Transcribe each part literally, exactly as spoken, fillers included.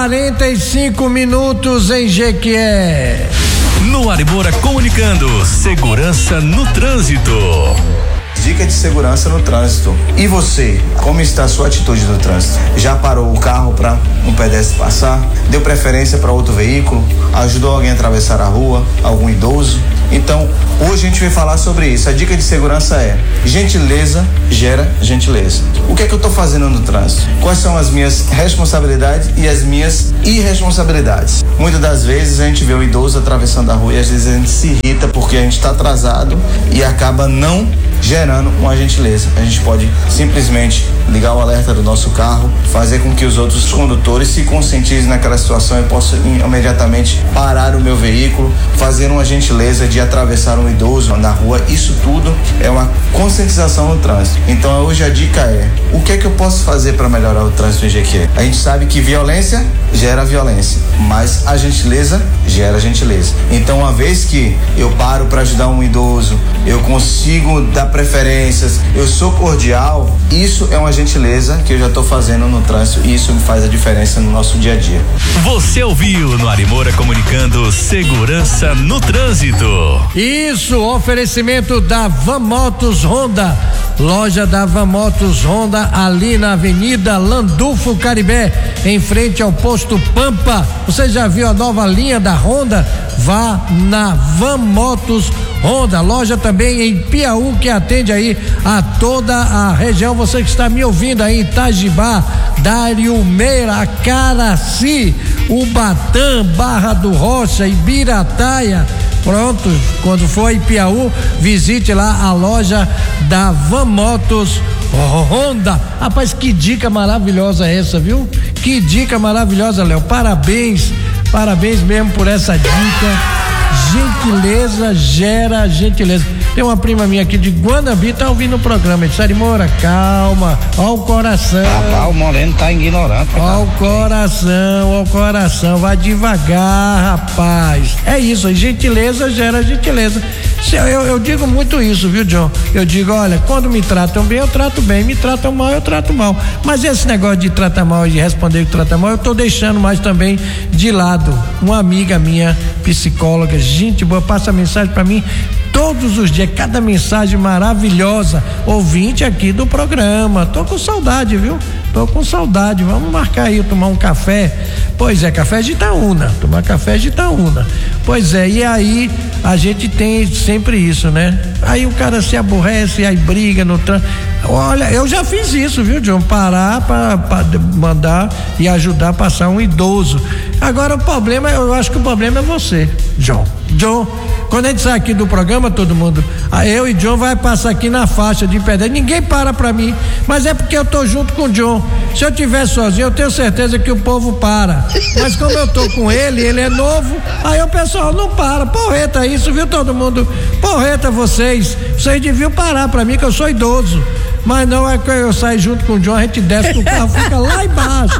quarenta e cinco minutos em Jequié. No Arimora Comunicando, segurança no trânsito. Dica de segurança no trânsito. E você, como está a sua atitude no trânsito? Já parou o carro para um pedestre passar? Deu preferência para outro veículo? Ajudou alguém a atravessar a rua? Algum idoso? Então, hoje a gente vai falar sobre isso. A dica de segurança é: gentileza gera gentileza. O que é que eu estou fazendo no trânsito? Quais são as minhas responsabilidades e as minhas irresponsabilidades? Muitas das vezes a gente vê o idoso atravessando a rua e às vezes a gente se irrita porque a gente está atrasado e acaba não gerando uma gentileza. A gente pode simplesmente ligar o alerta do nosso carro, fazer com que os outros condutores se conscientizem naquela situação e possam imediatamente parar o meu veículo, fazer uma gentileza de atravessar um idoso na rua. Isso tudo é uma conscientização no trânsito. Então hoje a dica é: o que é que eu posso fazer para melhorar o trânsito em Jequié? A gente sabe que violência gera violência, mas a gentileza gera gentileza. Então, uma vez que eu paro para ajudar um idoso, eu consigo dar preferências, eu sou cordial, isso é uma gentileza que eu já estou fazendo no trânsito e isso me faz a diferença no nosso dia a dia. Você ouviu no Arimora Comunicando, segurança no trânsito. Isso, oferecimento da Van Motos Honda, loja da Van Motos Honda ali na Avenida Landulfo Caribé, em frente ao posto Pampa. Você já viu a nova linha da Honda? Vá na Van Motos Honda, loja também em Piauí, que atende aí a toda a região. Você que está me ouvindo aí em Itajibá, Dariumeira, Caraci, Ubatã, Barra do Rocha, Ibirataia. Pronto, quando for em Piauí, visite lá a loja da Van Motos Honda. Rapaz, que dica maravilhosa essa, viu? Que dica maravilhosa, Léo. Parabéns, parabéns mesmo por essa dica. Gentileza gera gentileza. Tem uma prima minha aqui de Guanabi, tá ouvindo o programa. Disse: Arimora, calma, ó o coração. Rapaz, o Moreno tá ignorante. Ó o coração, ó o coração, vai devagar, rapaz. É isso aí, gentileza gera gentileza. Eu, eu, eu digo muito isso, viu, John? Eu digo: olha, quando me tratam bem, eu trato bem, me tratam mal, eu trato mal. Mas esse negócio de tratar mal e de responder que trata mal, eu tô deixando mais também de lado. Uma amiga minha, psicóloga, gente boa, passa mensagem pra mim todos os dias, cada mensagem maravilhosa, ouvinte aqui do programa. Tô com saudade, viu? Tô com saudade. Vamos marcar aí, tomar um café. Pois é, café de Itaúna, tomar café de Itaúna. Pois é, e aí a gente tem sempre isso, né? Aí o cara se aborrece, aí briga no trânsito. Olha, eu já fiz isso, viu, John? Parar para mandar e ajudar a passar um idoso. Agora o problema, eu acho que o problema é você, John. John, quando a gente sai aqui do programa, todo mundo, eu e John vai passar aqui na faixa de pedestre, ninguém para pra mim, mas é porque eu tô junto com o John. Se eu tiver sozinho, eu tenho certeza que o povo para, mas como eu tô com ele, ele é novo, aí o pessoal não para. Porreta isso, viu, todo mundo? Porreta vocês, vocês deviam parar pra mim, que eu sou idoso. Mas não, é que eu saio junto com o John, a gente desce, o carro fica lá embaixo.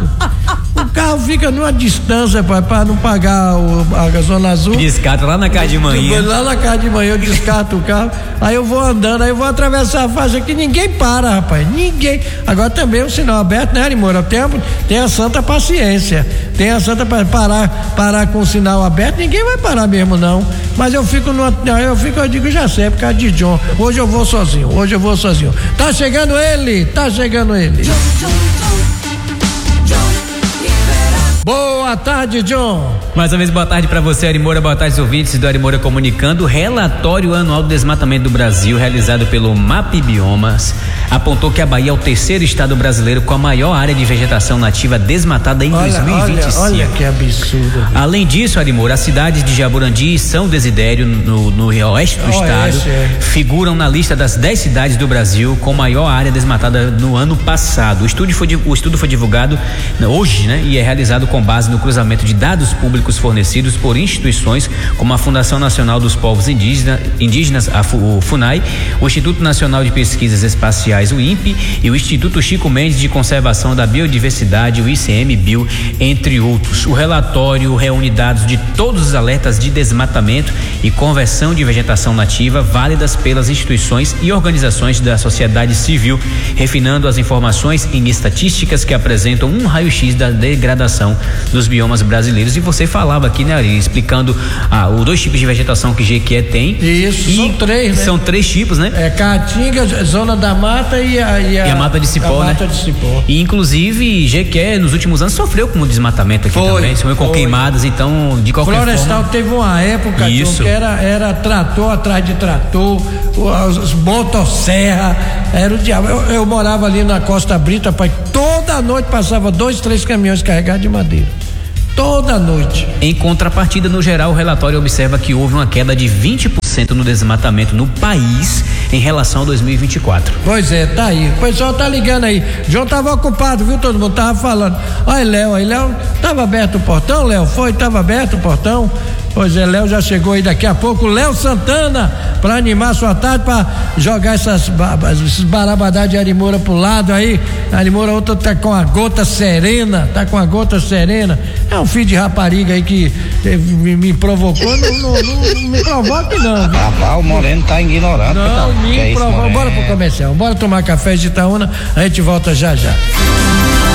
O carro fica numa distância para não pagar o, a zona azul. Descarta lá na casa de manhã. Lá na casa de manhã eu descarto o carro. Aí eu vou andando, aí eu vou atravessar a faixa que ninguém para, rapaz. Ninguém. Agora também o sinal aberto, né, Arimora? Tem, tem a santa paciência. Tem a santa para parar, parar com o sinal aberto. Ninguém vai parar mesmo, não. Mas eu fico numa. Eu fico, eu digo, já sei, é por causa de John. Hoje eu vou sozinho. Hoje eu vou sozinho. Tá chegando ele, tá chegando ele. Boa tarde, John. Mais uma vez, boa tarde para você, Arimora. Boa tarde, ouvintes do Arimora Comunicando. Relatório anual do desmatamento do Brasil, realizado pelo MAP Biomas, apontou que a Bahia é o terceiro estado brasileiro com a maior área de vegetação nativa desmatada em olha, dois mil e vinte e cinco. Olha, olha que absurdo. Além disso, Arimora, as cidades de Jaborandi e São Desidério, no, no oeste do oeste, estado, é. figuram na lista das dez cidades do Brasil com maior área desmatada no ano passado. O estudo foi, o estudo foi divulgado hoje, né? E é realizado com base no cruzamento de dados públicos fornecidos por instituições como a Fundação Nacional dos Povos Indígenas, Indígenas a o FUNAI, o Instituto Nacional de Pesquisas Espaciais Espaciais, o INPE, e o Instituto Chico Mendes de Conservação da Biodiversidade, o I C M Bio, entre outros. O relatório reúne dados de todos os alertas de desmatamento e conversão de vegetação nativa válidas pelas instituições e organizações da sociedade civil, refinando as informações em estatísticas que apresentam um raio-x da degradação dos biomas brasileiros. E você falava aqui, né, Ari, explicando ah, os dois tipos de vegetação que Jequié tem. Isso, e são três, né? São três tipos, né? É Caatinga, Zona da Mata e a, e a, e a Mata de Cipó, a né? Mata de Cipó. E inclusive Jequié nos últimos anos sofreu com o desmatamento aqui foi, também, sofreu com foi. queimadas, então de qualquer Florestal forma. teve uma época Isso. que era, era trator atrás de trator, os, os motosserra, era o diabo. Eu, eu morava ali na Costa Brita, pai, toda noite passava dois, três caminhões carregados de madeira. Toda noite. Em contrapartida, no geral, o relatório observa que houve uma queda de vinte por cento no desmatamento no país em relação a dois mil e vinte e quatro. Pois é, tá aí. O pessoal tá ligando aí. João tava ocupado, viu? Todo mundo tava falando. Olha, Léo, aí, Léo, tava aberto o portão, Léo? Foi, tava aberto o portão? Pois é, Léo já chegou aí daqui a pouco. Léo Santana, pra animar sua tarde, pra jogar essas, esses barabadá de Arimoura pro lado aí. A Arimoura outra tá com a gota serena, tá com a gota serena. É um filho de rapariga aí que me, me provocou. Não, não, não, não me provoque, não. Rapaz, o Moreno tá ignorando. Não, não. me provoca. Bora pro comercial, bora tomar café de Itaúna, a gente volta já já.